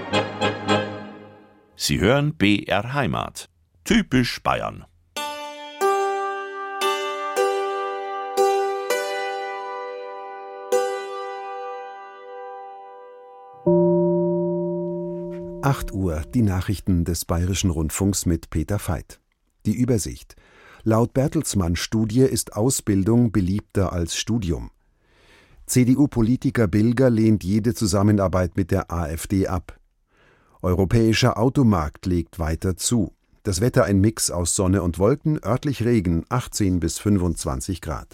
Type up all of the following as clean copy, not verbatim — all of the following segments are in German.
Sie hören BR Heimat. Typisch Bayern. Uhr, die Nachrichten des Bayerischen Rundfunks mit Peter Veit. Die Übersicht. Laut Bertelsmann-Studie ist Ausbildung beliebter als Studium. CDU-Politiker Bilger lehnt jede Zusammenarbeit mit der AfD ab. Europäischer Automarkt legt weiter zu. Das Wetter ein Mix aus Sonne und Wolken, örtlich Regen, 18 bis 25 Grad.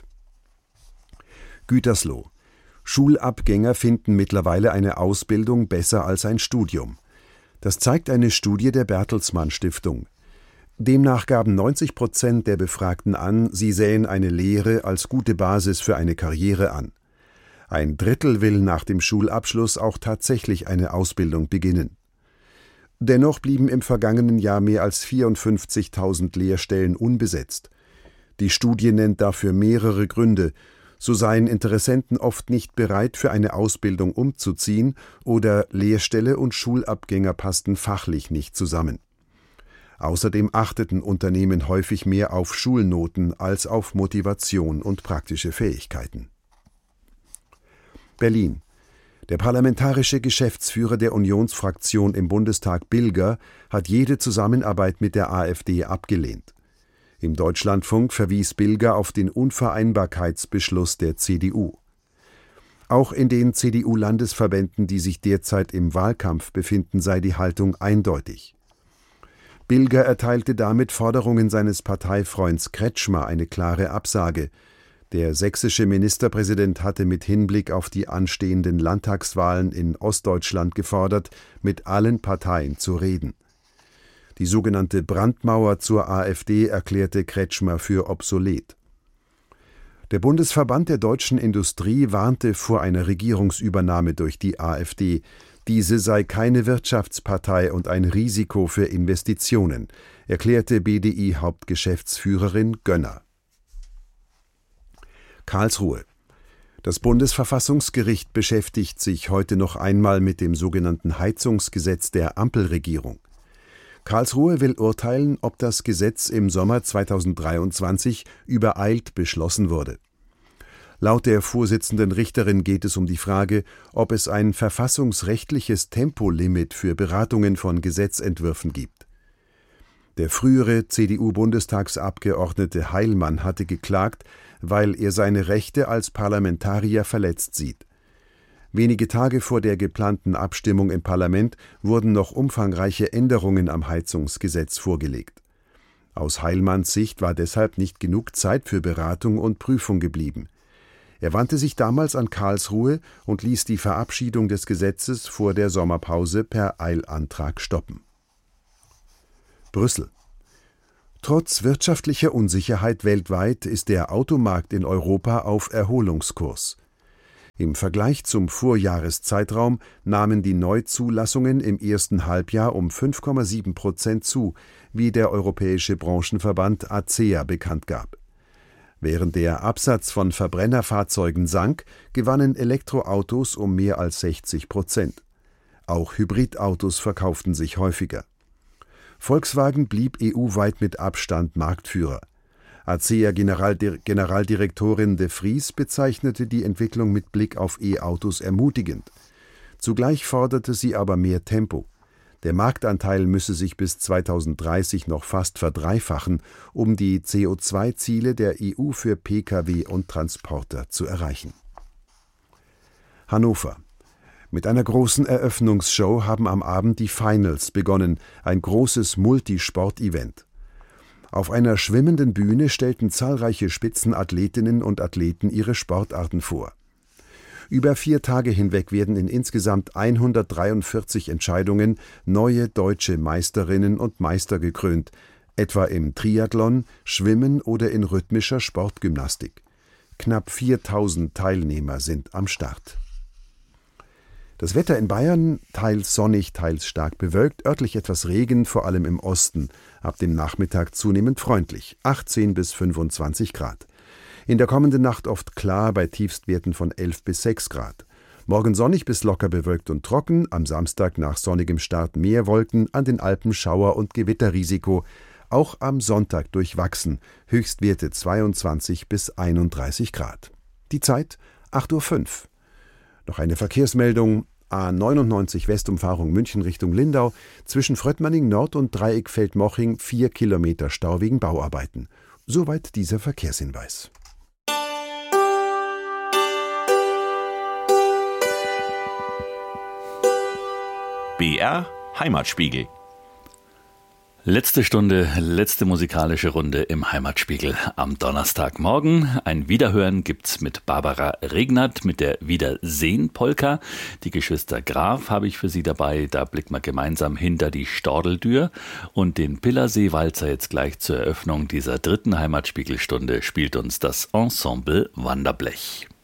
Gütersloh. Schulabgänger finden mittlerweile eine Ausbildung besser als ein Studium. Das zeigt eine Studie der Bertelsmann Stiftung. Demnach gaben 90% der Befragten an, sie sähen eine Lehre als gute Basis für eine Karriere an. Ein Drittel will nach dem Schulabschluss auch tatsächlich eine Ausbildung beginnen. Dennoch blieben im vergangenen Jahr mehr als 54.000 Lehrstellen unbesetzt. Die Studie nennt dafür mehrere Gründe. So seien Interessenten oft nicht bereit, für eine Ausbildung umzuziehen, oder Lehrstelle und Schulabgänger passten fachlich nicht zusammen. Außerdem achteten Unternehmen häufig mehr auf Schulnoten als auf Motivation und praktische Fähigkeiten. Berlin. Der parlamentarische Geschäftsführer der Unionsfraktion im Bundestag Bilger hat jede Zusammenarbeit mit der AfD abgelehnt. Im Deutschlandfunk verwies Bilger auf den Unvereinbarkeitsbeschluss der CDU. Auch in den CDU-Landesverbänden, die sich derzeit im Wahlkampf befinden, sei die Haltung eindeutig. Bilger erteilte damit Forderungen seines Parteifreunds Kretschmer eine klare Absage. Der sächsische Ministerpräsident hatte mit Hinblick auf die anstehenden Landtagswahlen in Ostdeutschland gefordert, mit allen Parteien zu reden. Die sogenannte Brandmauer zur AfD erklärte Kretschmer für obsolet. Der Bundesverband der deutschen Industrie warnte vor einer Regierungsübernahme durch die AfD. Diese sei keine Wirtschaftspartei und ein Risiko für Investitionen, erklärte BDI-Hauptgeschäftsführerin Gönner. Karlsruhe. Das Bundesverfassungsgericht beschäftigt sich heute noch einmal mit dem sogenannten Heizungsgesetz der Ampelregierung. Karlsruhe will urteilen, ob das Gesetz im Sommer 2023 übereilt beschlossen wurde. Laut der Vorsitzenden Richterin geht es um die Frage, ob es ein verfassungsrechtliches Tempolimit für Beratungen von Gesetzentwürfen gibt. Der frühere CDU-Bundestagsabgeordnete Heilmann hatte geklagt, weil er seine Rechte als Parlamentarier verletzt sieht. Wenige Tage vor der geplanten Abstimmung im Parlament wurden noch umfangreiche Änderungen am Heizungsgesetz vorgelegt. Aus Heilmanns Sicht war deshalb nicht genug Zeit für Beratung und Prüfung geblieben. Er wandte sich damals an Karlsruhe und ließ die Verabschiedung des Gesetzes vor der Sommerpause per Eilantrag stoppen. Brüssel. Trotz wirtschaftlicher Unsicherheit weltweit ist der Automarkt in Europa auf Erholungskurs. Im Vergleich zum Vorjahreszeitraum nahmen die Neuzulassungen im ersten Halbjahr um 5,7% zu, wie der europäische Branchenverband ACEA bekannt gab. Während der Absatz von Verbrennerfahrzeugen sank, gewannen Elektroautos um mehr als 60%. Auch Hybridautos verkauften sich häufiger. Volkswagen blieb EU-weit mit Abstand Marktführer. ACEA-Generaldirektorin de Vries bezeichnete die Entwicklung mit Blick auf E-Autos ermutigend. Zugleich forderte sie aber mehr Tempo. Der Marktanteil müsse sich bis 2030 noch fast verdreifachen, um die CO2-Ziele der EU für Pkw und Transporter zu erreichen. Hannover. Mit einer großen Eröffnungsshow haben am Abend die Finals begonnen, ein großes Multisport-Event. Auf einer schwimmenden Bühne stellten zahlreiche Spitzenathletinnen und Athleten ihre Sportarten vor. Über 4 Tage hinweg werden in insgesamt 143 Entscheidungen neue deutsche Meisterinnen und Meister gekrönt, etwa im Triathlon, Schwimmen oder in rhythmischer Sportgymnastik. Knapp 4.000 Teilnehmer sind am Start. Das Wetter in Bayern teils sonnig, teils stark bewölkt, örtlich etwas Regen, vor allem im Osten. Ab dem Nachmittag zunehmend freundlich, 18 bis 25 Grad. In der kommenden Nacht oft klar bei Tiefstwerten von 11 bis 6 Grad. Morgen sonnig bis locker bewölkt und trocken, am Samstag nach sonnigem Start mehr Wolken, an den Alpen Schauer- und Gewitterrisiko. Auch am Sonntag durchwachsen, Höchstwerte 22 bis 31 Grad. Die Zeit 8:05 Uhr. Noch eine Verkehrsmeldung. A99 Westumfahrung München Richtung Lindau, zwischen Fröttmanning Nord und Dreieck Feldmoching 4 Kilometer Stau wegen Bauarbeiten. Soweit dieser Verkehrshinweis. BR Heimatspiegel. Letzte Stunde, letzte musikalische Runde im Heimatspiegel am Donnerstagmorgen. Ein Wiederhören gibt's mit Barbara Regnert mit der Wiedersehen-Polka. Die Geschwister Graf habe ich für Sie dabei. Da blicken wir gemeinsam hinter die Stordeltür. Und den Pillersee-Walzer jetzt gleich zur Eröffnung dieser dritten Heimatspiegelstunde spielt uns das Ensemble Wanderblech.